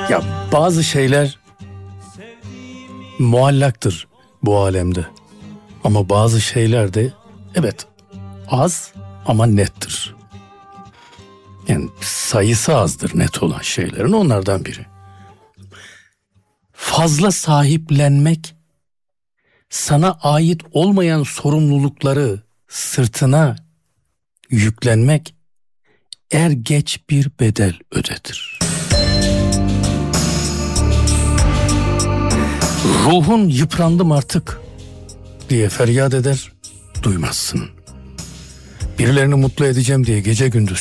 Ya bazı şeyler muallaktır bu alemde. Ama bazı şeyler de evet az ama nettir. Yani sayısı azdır net olan şeylerin, onlardan biri. Fazla sahiplenmek, sana ait olmayan sorumlulukları sırtına yüklenmek er geç bir bedel ödetir. Ruhun yıprandım artık diye feryat eder, duymazsın. Birilerini mutlu edeceğim diye gece gündüz